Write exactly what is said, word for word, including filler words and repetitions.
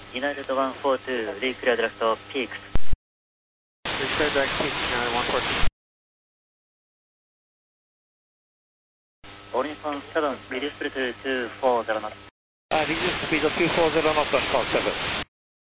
United one four two, reclear direct peaks. Reclear direct peaks, United one four two. Ornicon seven, reduce speed to two four zero knots. Uh, reduce speed of two four zero knots on call seven.